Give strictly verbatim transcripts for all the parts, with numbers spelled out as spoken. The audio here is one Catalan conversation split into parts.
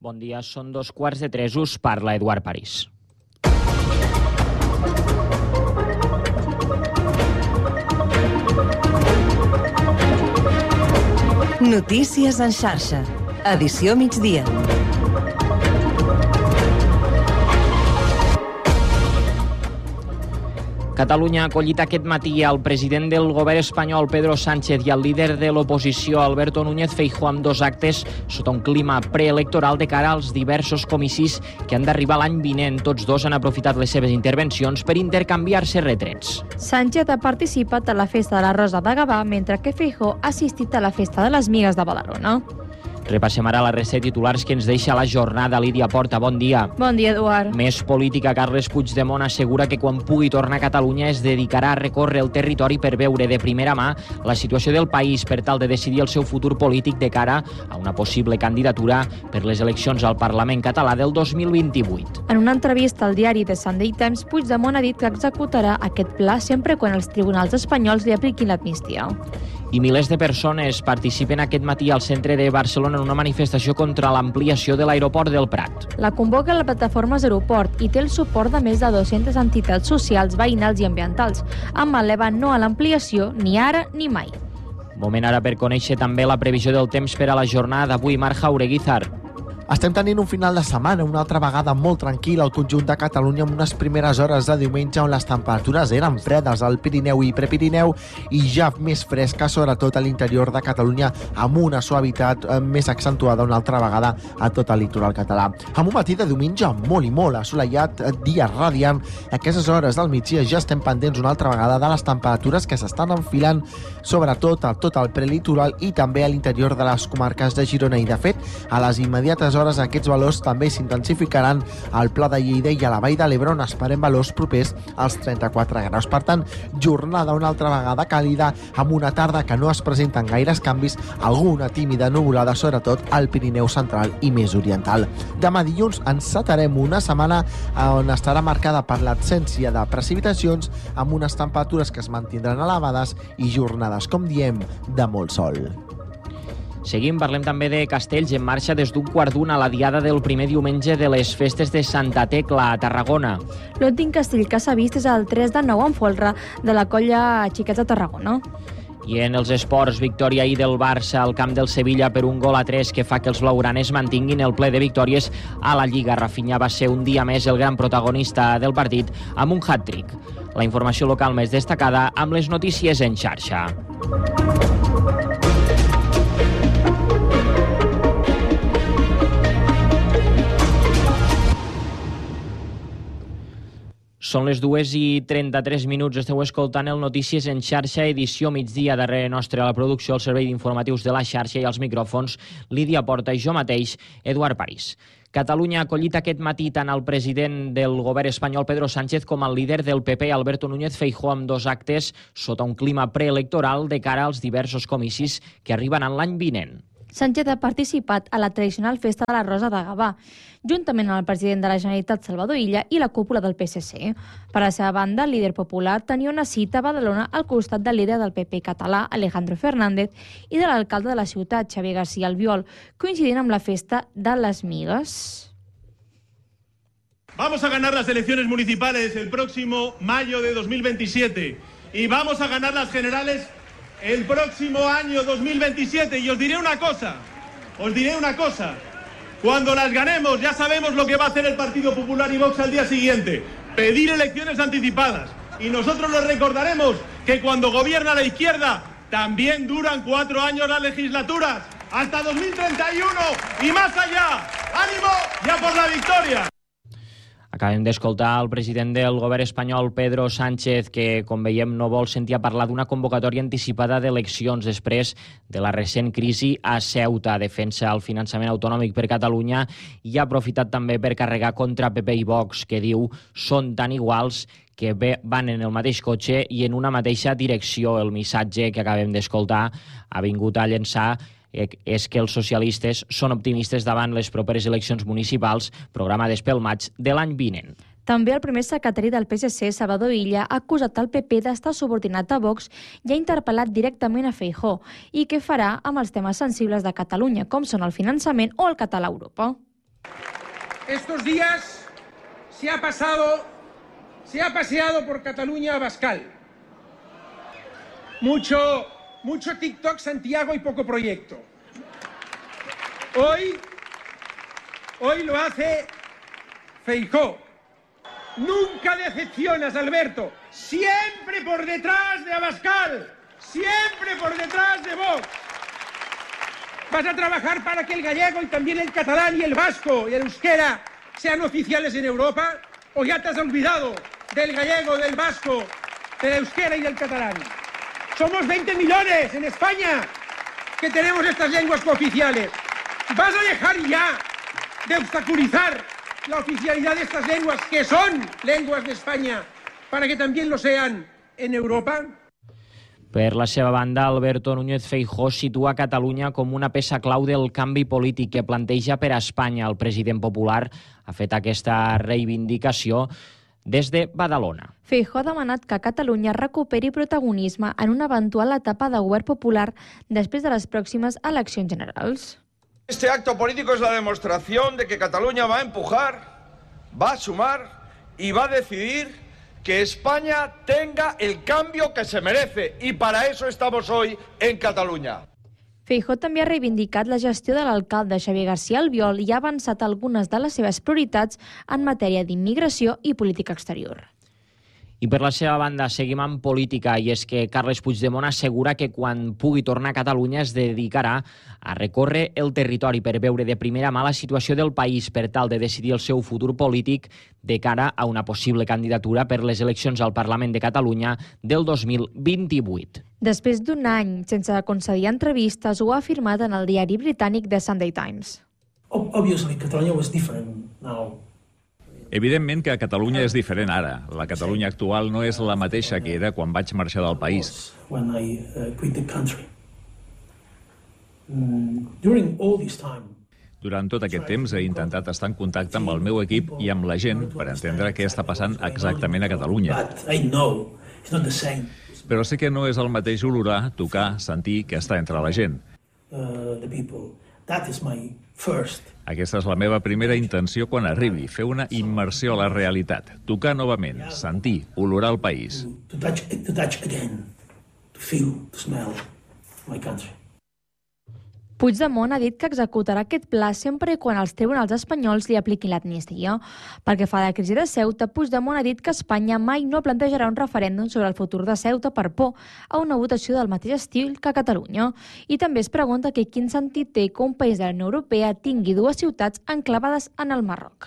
Bon dia, són dos quarts de tres, us parla Eduard París. Notícies en xarxa. Edició migdia. Catalunya ha acollit aquest matí al president del govern espanyol, Pedro Sánchez, i al líder de l'oposició, Alberto Núñez Feijóo, amb dos actes sota un clima preelectoral de cara als diversos comicis que han d'arribar l'any vinent. Tots dos han aprofitat les seves intervencions per intercanviar-se retrets. Sánchez ha participat a la festa de la Rosa de Gavà, mentre que Feijóo ha assistit a la festa de les Migues de Badalona. Repassem ara la resta de titulars que ens deixa la jornada. Lídia Porta, bon dia. Bon dia, Eduard. Més política. Carles Puigdemont assegura que quan pugui tornar a Catalunya es dedicarà a recórrer el territori per veure de primera mà la situació del país per tal de decidir el seu futur polític de cara a una possible candidatura per les eleccions al Parlament català del dos mil vint-i-vuit. En una entrevista al diari The Sunday Times, Puigdemont ha dit que executarà aquest pla sempre quan els tribunals espanyols li apliquin l'amnistia. I milers de persones participen aquest matí al centre de Barcelona en una manifestació contra l'ampliació de l'aeroport del Prat. La convoca la plataforma Aeroport i té el suport de més de dues-centes entitats socials, veïnals i ambientals, amb el lema no a l'ampliació ni ara ni mai. Moment ara per conèixer també la previsió del temps per a la jornada d'avui. Marc Jaureguizar. Estem tenint un final de setmana una altra vegada molt tranquil al conjunt de Catalunya amb unes primeres hores de diumenge on les temperatures eren fredes al Pirineu i Prepirineu i ja més fresques, sobretot a l'interior de Catalunya, amb una suavitat més accentuada una altra vegada a tot el litoral català. Amb un matí de diumenge molt i molt assolellat, dia radiant, a aquestes hores del migdia ja estem pendents una altra vegada de les temperatures que s'estan enfilant sobretot a tot el prelitoral i també a l'interior de les comarques de Girona i, de fet, a les immediates hores aquests valors també s'intensificaran al Pla de Lleida i a la Vall de l'Ebre, on esperem valors propers als trenta-quatre graus. Per tant, jornada una altra vegada càlida, amb una tarda que no es presenten gaires canvis, alguna tímida nuvolada, sobretot al Pirineu central i més oriental. Demà dilluns encetarem una setmana on estarà marcada per l'absència de precipitacions, amb unes temperatures que es mantindran elevades i jornades, com diem, de molt sol. Seguim, parlem també de castells en marxa des d'un quart d'una a la diada del primer diumenge de les festes de Santa Tecla, a Tarragona. L'últim castell que s'ha vist és el tres de nou en folre de la colla Xiquets de Tarragona. I en els esports, victòria ahir del Barça al camp del Sevilla per un gol a tres que fa que els blaugranes mantinguin el ple de victòries a la Lliga. Rafinha va ser un dia més el gran protagonista del partit amb un hat-trick. La informació local més destacada amb les notícies en xarxa. Són les dues i trenta-tres minuts. Esteu escoltant el Notícies en xarxa, edició migdia. Darrere nostre a la producció, el servei d'informatius de la xarxa i als micròfons, Lídia Porta i jo mateix, Eduard París. Catalunya ha acollit aquest matí tant el president del govern espanyol, Pedro Sánchez, com el líder del P P, Alberto Núñez Feijóo, amb dos actes sota un clima preelectoral de cara als diversos comicis que arriben en l'any vinent. Sánchez ha participat a la tradicional festa de la Rosa de Gavà, juntament amb el president de la Generalitat, Salvador Illa, i la cúpula del P S C. Per a la seva banda, el líder popular tenia una cita a Badalona al costat del líder del P P català, Alejandro Fernández, i de l'alcalde de la ciutat, Xavier García Albiol, coincidint amb la festa de les Migues. Vamos a ganar las elecciones municipales el próximo mayo de dos mil veintisiete y vamos a ganar las generales el próximo año dos mil veintisiete, y os diré una cosa, os diré una cosa, cuando las ganemos ya sabemos lo que va a hacer el Partido Popular y Vox al día siguiente, pedir elecciones anticipadas, y nosotros les recordaremos que cuando gobierna la izquierda también duran cuatro años las legislaturas, hasta dos mil treinta y uno y más allá. ¡Ánimo! ¡Ya por la victoria! Acabem d'escoltar el president del govern espanyol, Pedro Sánchez, que, com veiem, no vol sentir a parlar d'una convocatòria anticipada d'eleccions després de la recent crisi a Ceuta. Defensa el finançament autonòmic per Catalunya i ha aprofitat també per carregar contra P P i Vox, que diu són tan iguals que van en el mateix cotxe i en una mateixa direcció. El missatge que acabem d'escoltar ha vingut a llençar és que els socialistes són optimistes davant les properes eleccions municipals programades pel maig de l'any vinent. També el primer secretari del P S C, Salvador Illa, ha acusat el P P d'estar subordinat a Vox i ha interpel·lat directament a Feijóo i què farà amb els temes sensibles de Catalunya, com són el finançament o el català a Europa. estos días se ha pasado, se ha paseado por Cataluña Abascal. Mucho, mucho TikTok, Santiago y poco proyecto. Hoy, hoy lo hace Feijóo. Nunca decepcionas, Alberto. Siempre por detrás de Abascal. Siempre por detrás de Vox. ¿Vas a trabajar para que el gallego y también el catalán y el vasco y el euskera sean oficiales en Europa? ¿O ya te has olvidado del gallego, del vasco, del euskera y del catalán? Somos veinte millones en España que tenemos estas lenguas cooficiales. ¿Vas a dejar ya de obstaculizar la oficialidad de estas lenguas, que son lenguas de España, para que también lo sean en Europa? Per la seva banda, Alberto Núñez Feijóo situa Catalunya com una peça clau del canvi polític que planteja per a Espanya. El president popular ha fet aquesta reivindicació des de Badalona. Feijóo ha demanat que Catalunya recuperi protagonisme en una eventual etapa de govern popular després de les pròximes eleccions generals. Este acto político es la demostración de que Cataluña va a empujar, va a sumar y va a decidir que España tenga el cambio que se merece, y para eso estamos hoy en Catalunya. Feijóo també ha reivindicat la gestió de l'alcalde Xavier García Albiol i ha avançat algunes de les seves prioritats en matèria d'immigració i política exterior. I per la seva banda seguim amb política, i és que Carles Puigdemont assegura que quan pugui tornar a Catalunya es dedicarà a recórrer el territori per veure de primera mà la situació del país per tal de decidir el seu futur polític de cara a una possible candidatura per les eleccions al Parlament de Catalunya del dos mil vint-i-vuit. Després d'un any sense concedir entrevistes, ho ha afirmat en el diari britànic The Sunday Times. Obviously, Catalonia was different now. Evidentment que Catalunya és diferent ara. La Catalunya actual no és la mateixa que era quan vaig marxar del país. Durant tot aquest temps he intentat estar en contacte amb el meu equip i amb la gent per entendre què està passant exactament a Catalunya. Però sé que no és el mateix olorar, tocar, sentir que està entre la gent. Aquesta és la meva primera intenció quan arribi, fer una immersió a la realitat, tocar novament, sentir, olorar el país. Puigdemont ha dit que executarà aquest pla sempre quan els tribunals espanyols li apliquin l'amnistia. Pel que fa a la crisi de Ceuta, Puigdemont ha dit que Espanya mai no plantejarà un referèndum sobre el futur de Ceuta per por a una votació del mateix estil que Catalunya. I també es pregunta que quin sentit té que un país de la Unió Europea tingui dues ciutats enclavades en el Marroc.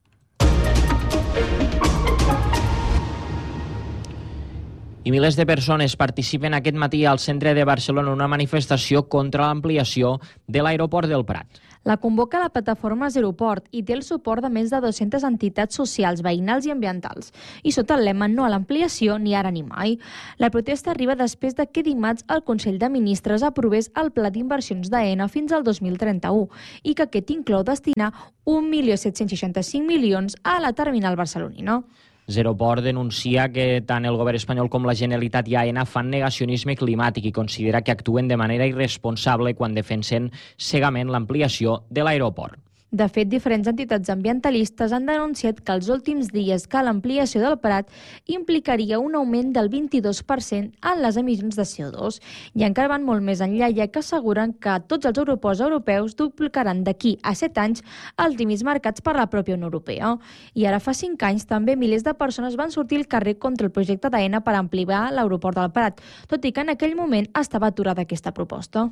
I milers de persones participen aquest matí al centre de Barcelona en una manifestació contra l'ampliació de l'aeroport del Prat. La convoca la plataforma Zeroport i té el suport de més de dues-centes entitats socials, veïnals i ambientals. I sota el lema no a l'ampliació ni ara ni mai. La protesta arriba després de que dimarts el Consell de Ministres aprovés el pla d'inversions d'Aena fins al dos mil trenta-u i que aquest inclou destinar un milió set-cents seixanta-cinc milions a la terminal barcelonina. Zeroport denuncia que tant el govern espanyol com la Generalitat i Aena fan negacionisme climàtic i considera que actuen de manera irresponsable quan defensen cegament l'ampliació de l'aeroport. De fet, diferents entitats ambientalistes han denunciat que els últims dies que l'ampliació del Prat implicaria un augment del vint-i-dos per cent en les emissions de C O dos. I encara van molt més enllà, ja que asseguren que tots els aeroports europeus duplicaran d'aquí a set anys els límits marcats per la pròpia Unió Europea. I ara fa cinc anys també milers de persones van sortir al carrer contra el projecte d'Aena per ampliar l'aeroport del Prat, tot i que en aquell moment estava aturada aquesta proposta.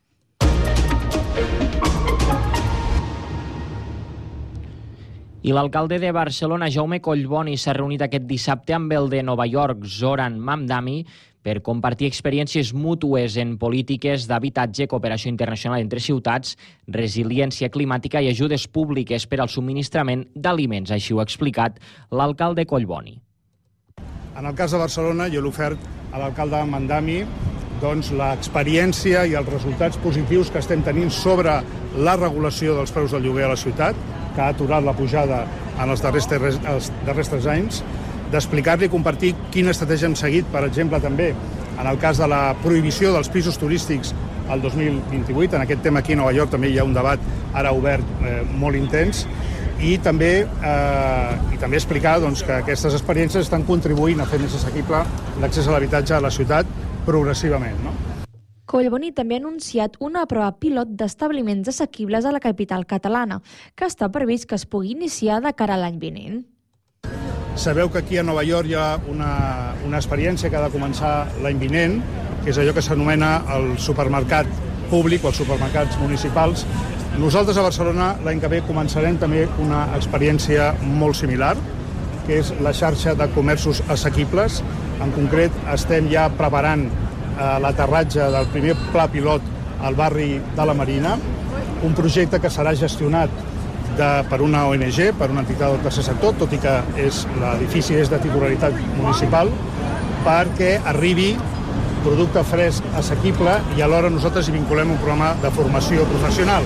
I l'alcalde de Barcelona, Jaume Collboni, s'ha reunit aquest dissabte amb el de Nova York, Zoran Mamdani, per compartir experiències mútues en polítiques d'habitatge, cooperació internacional entre ciutats, resiliència climàtica i ajudes públiques per al subministrament d'aliments. Així ho ha explicat l'alcalde Collboni. En el cas de Barcelona, jo l'he ofert a l'alcalde Mamdani doncs, l'experiència i els resultats positius que estem tenint sobre la regulació dels preus del lloguer a la ciutat, que ha aturat la pujada en els darrers, els darrers tres anys, d'explicar-li i compartir quina estratègia hem seguit, per exemple, també en el cas de la prohibició dels pisos turístics al dos mil vint-i-vuit. En aquest tema aquí a Nova York també hi ha un debat ara obert eh, molt intens. i també, eh, i també explicar doncs, que aquestes experiències estan contribuint a fer més assequible l'accés a l'habitatge a la ciutat progressivament, no? Collboni també ha anunciat una prova pilot d'establiments assequibles a la capital catalana, que està previst que es pugui iniciar de cara a l'any vinent. Sabeu que aquí a Nova York hi ha una, una experiència que ha de començar l'any vinent, que és allò que s'anomena el supermercat públic o els supermercats municipals. Nosaltres a Barcelona l'any que ve començarem també una experiència molt similar, que és la xarxa de comerços assequibles. En concret, estem ja preparant eh, l'aterratge del primer pla pilot al barri de la Marina, un projecte que serà gestionat de, per una O N G, per una entitat del tercer sector, tot i que és, l'edifici és de titularitat municipal, perquè arribi producte fresc assequible i alhora nosaltres hi vinculem un programa de formació professional.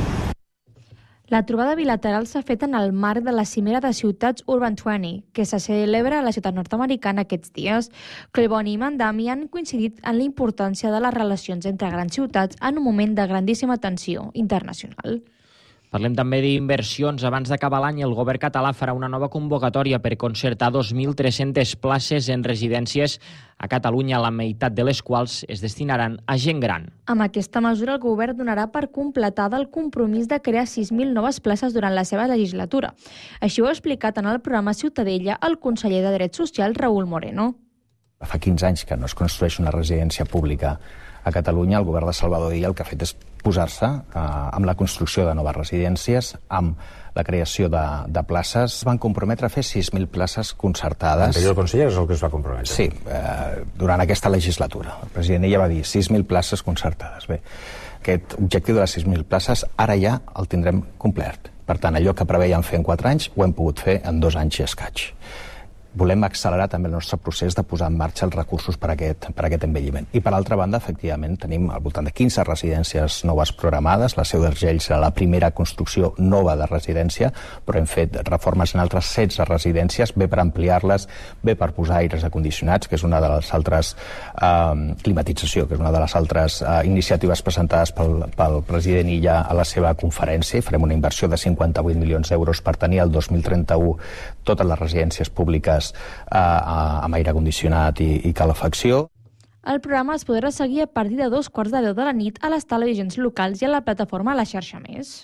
La trobada bilateral s'ha fet en el marc de la cimera de ciutats Urban vint, que se celebra a la ciutat nord-americana aquests dies. Collboni i Mandami han coincidit en la importància de les relacions entre grans ciutats en un moment de grandíssima tensió internacional. Parlem també d'inversions. Abans d'acabar l'any, el govern català farà una nova convocatòria per concertar dos mil tres-centes places en residències a Catalunya, la meitat de les quals es destinaran a gent gran. Amb aquesta mesura, el govern donarà per completada el compromís de crear sis mil noves places durant la seva legislatura. Així ho ha explicat en el programa Ciutadella el conseller de Drets Socials, Raúl Moreno. Fa quinze anys que no es construeix una residència pública a Catalunya. El govern de Salvador Illa el que ha fet és posar-se eh, amb la construcció de noves residències, amb la creació de, de places. Van comprometre a fer sis mil places concertades. L'anterior conseller és el que es va comprometre. Sí, eh, durant aquesta legislatura. El president Illa va dir sis mil places concertades. Bé, aquest objectiu de les sis mil places ara ja el tindrem complert. Per tant, allò que preveiem fer en quatre anys ho hem pogut fer en dos anys i escaig. Volem accelerar també el nostre procés de posar en marxa els recursos per a aquest, per a aquest envelliment. I per altra banda, efectivament, tenim al voltant de quinze residències noves programades. La Seu d'Urgell serà la primera construcció nova de residència, però hem fet reformes en altres setze residències, bé per ampliar-les, bé per posar aires acondicionats, que és una de les altres eh, climatització, que és una de les altres eh, iniciatives presentades pel, pel president Illa a la seva conferència. Farem una inversió de cinquanta-vuit milions d'euros per tenir el dos mil trenta-u totes les residències públiques Eh, amb aire condicionat i, i calefacció. El programa es podrà seguir a partir de dos quarts de deu de la nit a les televisions locals i a la plataforma La Xarxa Més.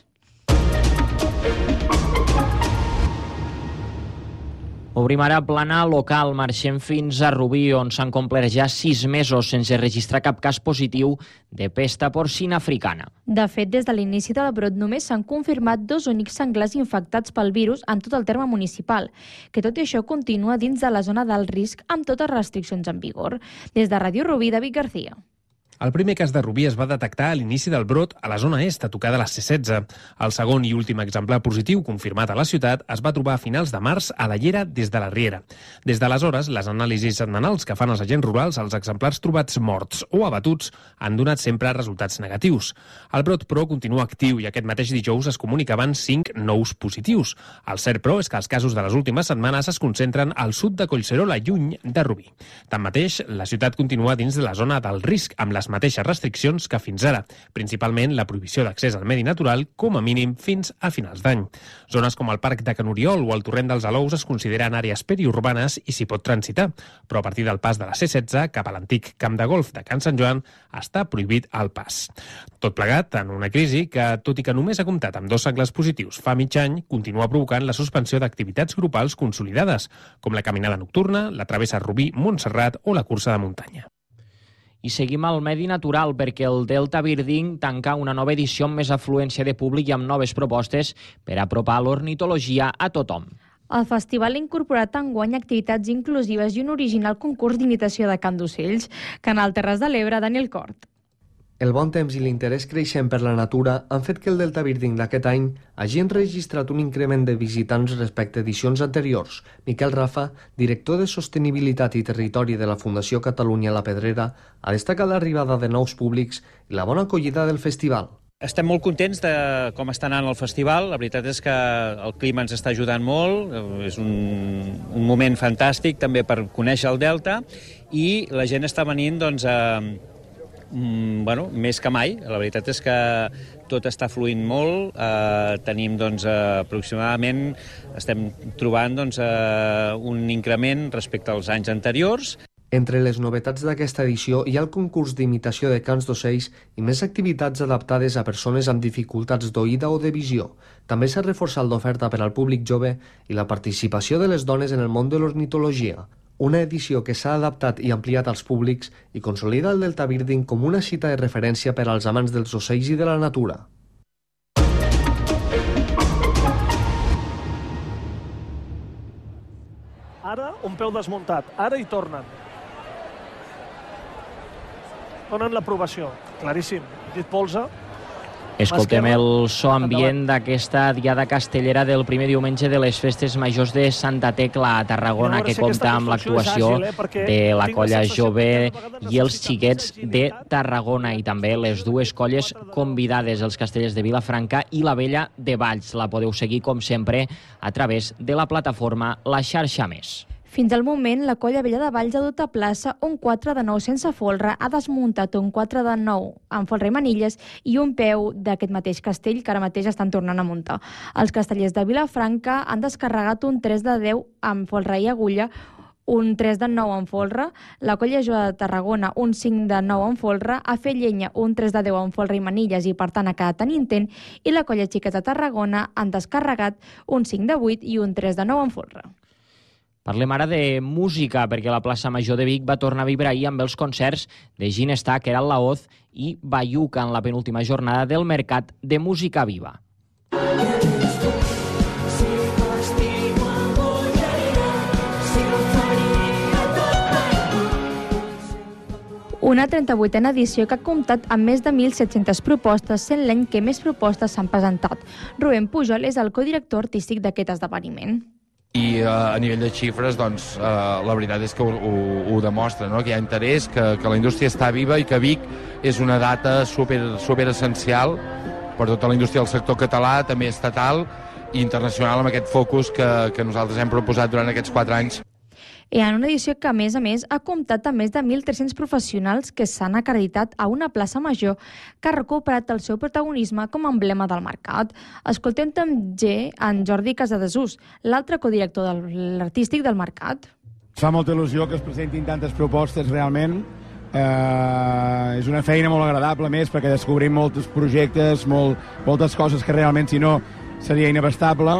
Obrim ara plana local. Marxem fins a Rubí, on s'han complert ja sis mesos sense registrar cap cas positiu de pesta porcina africana. De fet, des de l'inici del brot només s'han confirmat dos únics senglars infectats pel virus en tot el terme municipal, que tot i això continua dins de la zona d'alt risc amb totes les restriccions en vigor. Des de Ràdio Rubí, David García. El primer cas de Rubí es va detectar a l'inici del brot a la zona est, a tocar de la C setze. El segon i últim exemplar positiu confirmat a la ciutat es va trobar a finals de març a la Llera des de la Riera. Des d'aleshores, les anàlisis setmanals que fan els agents rurals als exemplars trobats morts o abatuts han donat sempre resultats negatius. El brot, però, continua actiu i aquest mateix dijous es comunicaven cinc nous positius. El cert, però, és que els casos de les últimes setmanes es concentren al sud de Collserola, lluny de Rubí. Tanmateix, la ciutat continua dins de la zona del risc, amb les mateixes restriccions que fins ara, principalment la prohibició d'accés al medi natural, com a mínim fins a finals d'any. Zones com el Parc de Can Oriol o el Torrent dels Alous es consideren àrees periurbanes i s'hi pot transitar, però a partir del pas de la C setze cap a l'antic camp de golf de Can Sant Joan està prohibit el pas. Tot plegat en una crisi que, tot i que només ha comptat amb dos senglars positius fa mig any, continua provocant la suspensió d'activitats grupals consolidades, com la caminada nocturna, la travessa Rubí-Montserrat o la cursa de muntanya. I seguim al medi natural perquè el Delta Birding tanca una nova edició amb més afluència de públic i amb noves propostes per apropar l'ornitologia a tothom. El festival ha incorporat enguany activitats inclusives i un original concurs d'imitació de cant d'ocells. Canal Terres de l'Ebre, Daniel Cort. El bon temps i l'interès creixent per la natura han fet que el Delta Birding d'aquest any hagi enregistrat un increment de visitants respecte a edicions anteriors. Miquel Rafa, director de Sostenibilitat i Territori de la Fundació Catalunya La Pedrera, ha destacat l'arribada de nous públics i la bona acollida del festival. Estem molt contents de com està anant el festival. La veritat és que el clima ens està ajudant molt. És un, un moment fantàstic també per conèixer el Delta i la gent està venint doncs, a... bueno, més que mai. La veritat és que tot està fluint molt, eh, tenim doncs, aproximadament, estem trobant doncs, eh, un increment respecte als anys anteriors. Entre les novetats d'aquesta edició hi ha el concurs d'imitació de cants d'ocells i més activitats adaptades a persones amb dificultats d'oïda o de visió. També s'ha reforçat l'oferta per al públic jove i la participació de les dones en el món de l'ornitologia. Una edició que s'ha adaptat i ampliat als públics i consolida el Delta Birding com una cita de referència per als amants dels ocells i de la natura. Ara un peu desmuntat, ara hi tornen. Donen l'aprovació, claríssim. Dit polze. Escoltem el so ambient d'aquesta diada castellera del primer diumenge de les festes majors de Santa Tecla a Tarragona, que compta amb l'actuació de la colla jove i els xiquets de Tarragona i també les dues colles convidades, els castellers de Vilafranca i la Vella de Valls. La podeu seguir, com sempre, a través de la plataforma La Xarxa Més. Fins al moment, la colla Vella de Valls ha dut a plaça un quatre de nou sense folre, ha desmuntat un quatre de nou amb folre i manilles i un peu d'aquest mateix castell que ara mateix estan tornant a muntar. Els castellers de Vilafranca han descarregat un tres de deu amb folre i agulla, un tres de nou amb folre, la colla jove de Tarragona un cinc de nou amb folre, a fer llenya un tres de deu amb folre i manilles i per tant ha quedat en intent, i la colla xiquets de Tarragona han descarregat un cinc de vuit i un tres de nou amb folre. Parlem ara de música, perquè la plaça Major de Vic va tornar a vibrar ahir amb els concerts de Ginestar, Keral Laoz i Bayuca en la penúltima jornada del Mercat de Música Viva. Una trenta-vuitena edició que ha comptat amb més de mil set-centes propostes, sent l'any que més propostes s'han presentat. Rubén Pujol és el codirector artístic d'aquest esdeveniment. I uh, a nivell de xifres, doncs, uh, la veritat és que ho, ho, ho demostra, no? Que hi ha interès, que, que la indústria està viva i que Vic és una data super, super essencial per tota la indústria del sector català, també estatal i internacional, amb aquest focus que, que nosaltres hem proposat durant aquests quatre anys. I en una edició que, a més a més, ha comptat amb més de mil tres-cents professionals que s'han acreditat a una plaça major que ha recuperat el seu protagonisme com a emblema del mercat. Escoltem també en Jordi Casadesús, l'altre codirector de l'artístic del mercat. Fa molta il·lusió que es presentin tantes propostes, realment. Eh, és una feina molt agradable, més, perquè descobrim molts projectes, molt, moltes coses que realment, si no, seria inabastable.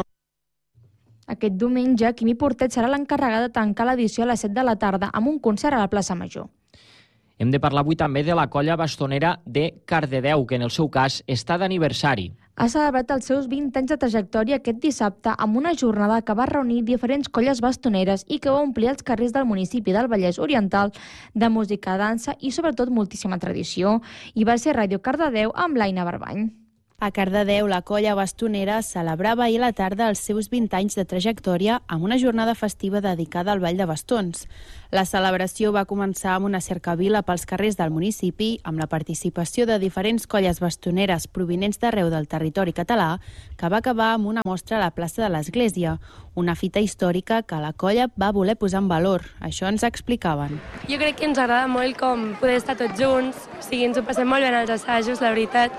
Aquest diumenge, Quimi Portet serà l'encarregat de tancar l'edició a les set de la tarda amb un concert a la plaça Major. Hem de parlar avui també de la colla bastonera de Cardedeu, que en el seu cas està d'aniversari. Ha celebrat els seus vint anys de trajectòria aquest dissabte amb una jornada que va reunir diferents colles bastoneres i que va omplir els carrers del municipi del Vallès Oriental de música, dansa i sobretot moltíssima tradició. I va ser Ràdio Cardedeu amb l'Aina Barbany. A Cardedeu, la colla bastonera celebrava ahir a la tarda els seus vint anys de trajectòria amb una jornada festiva dedicada al Ball de Bastons. La celebració va començar amb una cercavila pels carrers del municipi, amb la participació de diferents colles bastoneres provinents d'arreu del territori català, que va acabar amb una mostra a la plaça de l'Església, una fita històrica que la colla va voler posar en valor. Això ens explicaven. Jo crec que ens agrada molt com poder estar tots junts, o sigui, ens ho passem molt bé en els assajos, la veritat,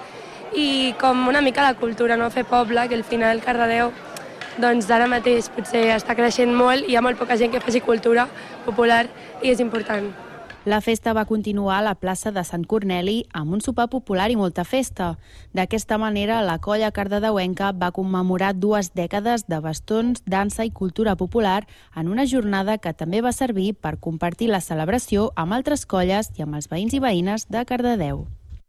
i com una mica la cultura, no? Fer poble, que al final Cardedeu doncs ara mateix potser està creixent molt i hi ha molt poca gent que faci cultura popular i és important. La festa va continuar a la plaça de Sant Corneli amb un sopar popular i molta festa. D'aquesta manera, la colla cardedeuenca va commemorar dues dècades de bastons, dansa i cultura popular en una jornada que també va servir per compartir la celebració amb altres colles i amb els veïns i veïnes de Cardedeu.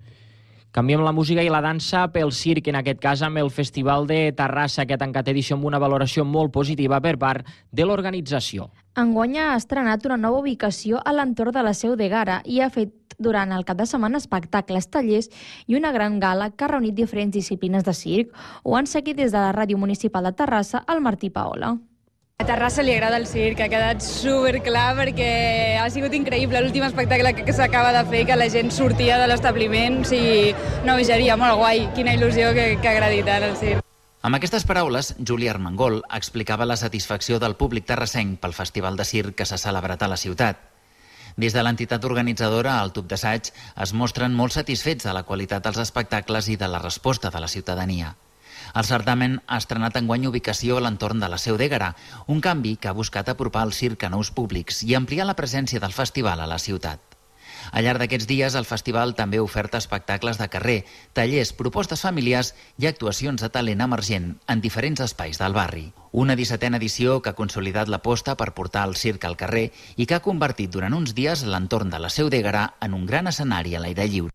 Canviem la música i la dansa pel circ, en aquest cas amb el Festival de Terrassa, que ha tancat edició amb una valoració molt positiva per part de l'organització. Enguany ha estrenat una nova ubicació a l'entorn de la Seu de Gara i ha fet durant el cap de setmana espectacles, tallers i una gran gala que ha reunit diferents disciplines de circ. Ho han seguit des de la Ràdio Municipal de Terrassa, el Martí Paola. A Terrassa li agrada el circ, ha quedat superclar perquè ha sigut increïble l'últim espectacle que s'acaba de fer, que la gent sortia de l'establiment, o sigui, una bogeria, molt guai, quina il·lusió que, que agradi tant el circ. Amb aquestes paraules, Júlia Armengol explicava la satisfacció del públic terrassenc pel Festival de Circ que s'ha celebrat a la ciutat. Des de l'entitat organitzadora, el Tub d'Assaig, es mostren molt satisfets de la qualitat dels espectacles i de la resposta de la ciutadania. El certamen ha estrenat enguany ubicació a l'entorn de la Seu d'Éguera, un canvi que ha buscat apropar el circ a nous públics i ampliar la presència del festival a la ciutat. Al llarg d'aquests dies, el festival també oferta espectacles de carrer, tallers, propostes familiars i actuacions de talent emergent en diferents espais del barri. Una dissetena edició que ha consolidat l'aposta per portar el circ al carrer i que ha convertit durant uns dies l'entorn de la Seu d'Éguera en un gran escenari a l'aire lliure.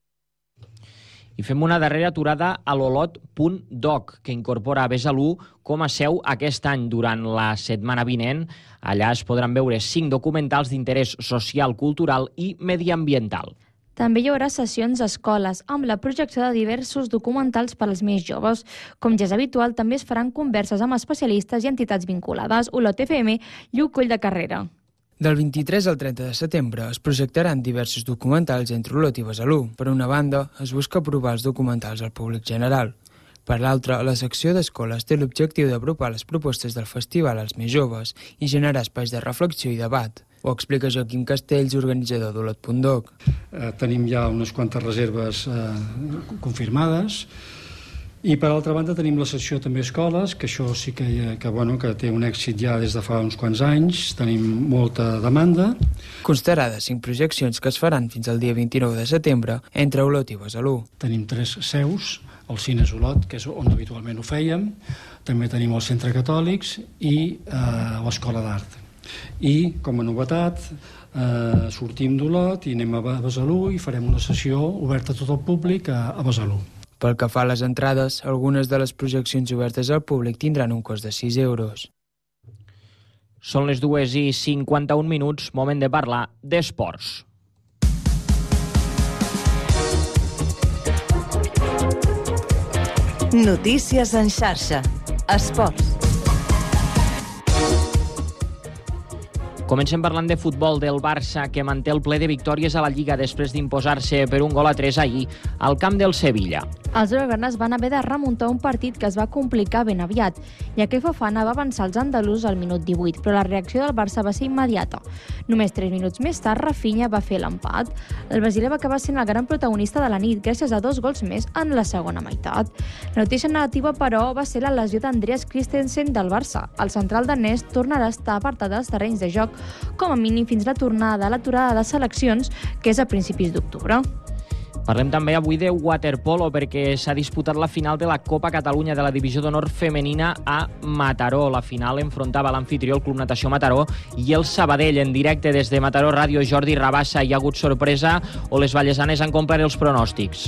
I fem una darrera aturada a l'Olot punt doc, que incorpora Besalú com a seu aquest any. Durant la setmana vinent, allà es podran veure cinc documentals d'interès social, cultural i mediambiental. També hi haurà sessions a escoles amb la projecció de diversos documentals per als més joves. Com ja és habitual, també es faran converses amb especialistes i entitats vinculades. Olot F M, Lluc Coll de Carrera. Del vint-i-tres al trenta de setembre es projectaran diversos documentals entre Olot i Besalú. Per una banda, es busca aprovar els documentals al públic general. Per l'altra, la secció d'escoles té l'objectiu d'apropar les propostes del festival als més joves i generar espais de reflexió i debat. Ho explica Joaquim Castells, organitzador d'Olot punt doc. Eh, tenim ja unes quantes reserves eh, confirmades. I per altra banda tenim la secció també escoles, que això sí que, que, bueno, que té un èxit ja des de fa uns quants anys, tenim molta demanda. Constarà de cinc projeccions que es faran fins al dia vint-i-nou de setembre entre Olot i Besalú. Tenim tres seus, el Cines Olot, que és on habitualment ho fèiem, també tenim el Centre Catòlics i eh, l'Escola d'Art. I, com a novetat, eh, sortim d'Olot i anem a Besalú i farem una sessió oberta a tot el públic a, a Besalú. Pel que fa a les entrades, algunes de les projeccions obertes al públic tindran un cost de sis euros. Són les dues i cinquanta-un minuts, moment de parlar d'esports. Notícies en xarxa. Esports. Comencem parlant de futbol del Barça, que manté el ple de victòries a la Lliga després d'imposar-se per un gol a tres ahir al camp del Sevilla. Els blaugranes van haver de remuntar un partit que es va complicar ben aviat, ja que Fofana va avançar els andalusos al minut divuit, però la reacció del Barça va ser immediata. Només tres minuts més tard, Rafinha va fer l'empat. El brasiler va acabar sent el gran protagonista de la nit, gràcies a dos gols més en la segona meitat. La notícia negativa, però, va ser la lesió d'Andreas Christensen del Barça. El central danès tornarà a estar apartat dels terrenys de joc, com a mínim fins la tornada a l'aturada de seleccions, que és a principis d'octubre. Parlem també avui de waterpolo, perquè s'ha disputat la final de la Copa Catalunya de la Divisió d'Honor Femenina a Mataró. La final enfrontava l'anfitrió, el Club Natació Mataró, i el Sabadell. En directe des de Mataró Ràdio, Jordi Rabassa. Hi ha hagut sorpresa o les vallesanes han complert els pronòstics?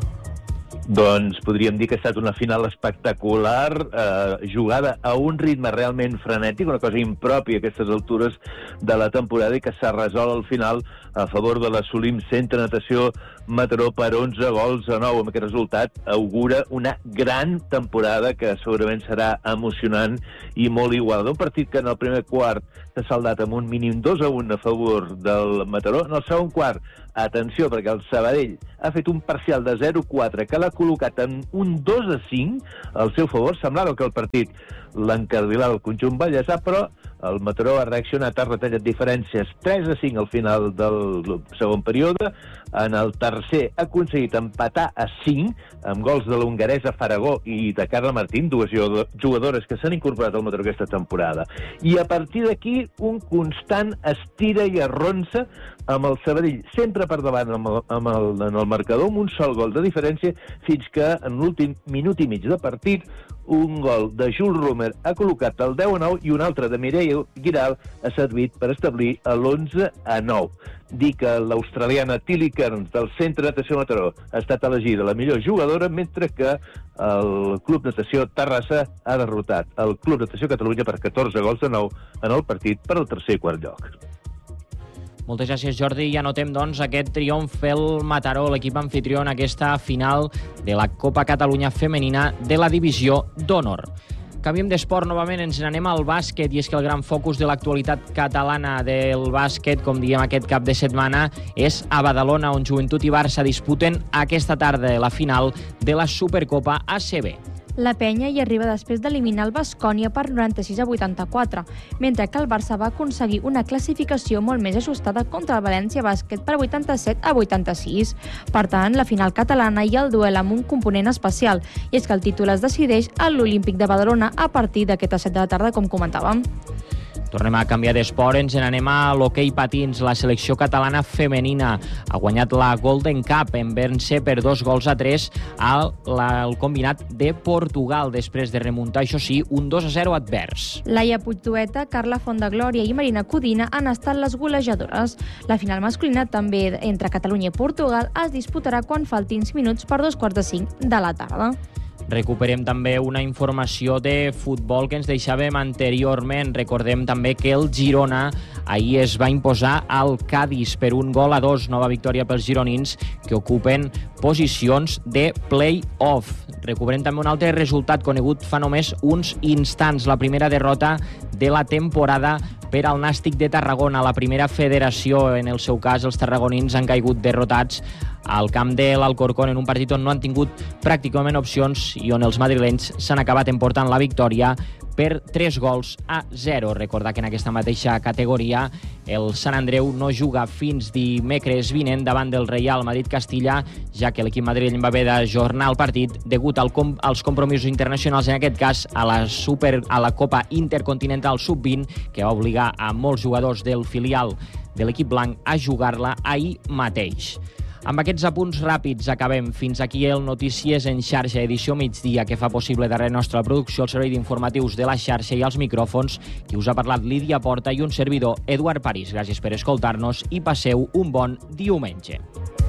Doncs podríem dir que ha estat una final espectacular, eh, jugada a un ritme realment frenètic, una cosa impròpia a aquestes altures de la temporada, i que s'ha resolt al final a favor de l'Assolim Centre Natació Mataró per onze gols a nou. Amb aquest resultat augura una gran temporada que segurament serà emocionant i molt igualada. Un partit que en el primer quart s'ha saldat amb un mínim dos a un a favor del Mataró. En el segon quart, atenció, perquè el Sabadell ha fet un parcial de zero a quatre que l'ha col·locat en un dos a cinc al seu favor. Semblava que el partit l'encardilava el conjunt ballesà, però el Mataró ha reaccionat, ha retallat diferències tres a cinc al final del segon període. En el tercer ha aconseguit empatar a cinc amb gols de l'hongaresa Faragó i de Carla Martín, dues jugadores que s'han incorporat al Mataró aquesta temporada. I a partir d'aquí, un constant estira i arronsa amb el Sabadell sempre per davant amb el, amb el, en el marcador, amb un sol gol de diferència, fins que en l'últim minut i mig de partit un gol de Jules Romer ha col·locat el deu a nou i un altre de Mireia Giral ha servit per establir l'onze a nou. Dir que l'australiana Tilly Kearns del Centre Natació Mataró ha estat elegida la millor jugadora, mentre que el Club Natació Terrassa ha derrotat el Club Natació Catalunya per catorze gols a nou en el partit per al tercer i quart lloc. Moltes gràcies, Jordi. I anotem, doncs, aquest triomf pel Mataró, l'equip anfitrió en aquesta final de la Copa Catalunya Femenina de la Divisió d'Honor. Canviem d'esport novament, ens n'anem al bàsquet, i és que el gran focus de l'actualitat catalana del bàsquet, com diem aquest cap de setmana, és a Badalona, on Joventut i Barça disputen aquesta tarda la final de la Supercopa A C B. La penya hi arriba després d'eliminar el Baskonia per noranta-sis a vuitanta-quatre, mentre que el Barça va aconseguir una classificació molt més ajustada contra el València Bàsquet per vuitanta-set a vuitanta-sis. Per tant, la final catalana hi ha el duel amb un component especial, i és que el títol es decideix a l'Olímpic de Badalona a partir d'aquesta set de la tarda, com comentàvem. Tornem a canviar d'esport, ens n'anem a l'hoquei patins. La selecció catalana femenina ha guanyat la Golden Cup en vèncer per dos gols a tres al, al combinat de Portugal, després de remuntar, això sí, un dos a zero advers. Laia Puigdueta, Carla Fondaglòria i Marina Codina han estat les golejadores. La final masculina, també entre Catalunya i Portugal, es disputarà quan faltin cinc minuts per dos quarts de cinc de la tarda. Recuperem també una informació de futbol que ens deixàvem anteriorment. Recordem també que el Girona ahir es va imposar al Cádiz per un gol a dos. Nova victòria pels gironins, que ocupen posicions de play-off. Recuperem també un altre resultat conegut fa només uns instants. La primera derrota de la temporada per al Nàstic de Tarragona. La primera federació, en el seu cas, els tarragonins han caigut derrotats al camp de l'Alcorcón en un partit on no han tingut pràcticament opcions i on els madrilenys s'han acabat emportant la victòria per tres gols a zero. Recordar que en aquesta mateixa categoria el Sant Andreu no juga fins dimecres vinent davant del Real Madrid-Castilla, ja que l'equip madrileny va haver d'ajornar el partit degut al com als compromisos internacionals, en aquest cas a la, super, a la Copa Intercontinental sub vint, que va obligar a molts jugadors del filial de l'equip blanc a jugar-la ahir mateix. Amb aquests apunts ràpids acabem. Fins aquí el Notícies en xarxa, edició migdia, que fa possible darrere nostra producció el servei d'informatius de la xarxa i els micròfons. Qui us ha parlat, Lídia Porta, i un servidor, Eduard París. Gràcies per escoltar-nos i passeu un bon diumenge.